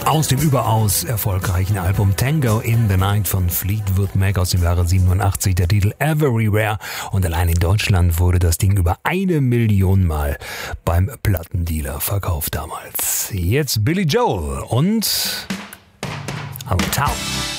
Aus dem überaus erfolgreichen Album Tango in the Night von Fleetwood Mac aus dem Jahre 87 der Titel Everywhere, und allein in Deutschland wurde das Ding über 1 Million Mal beim Plattendealer verkauft damals. Jetzt Billy Joel und Old Town.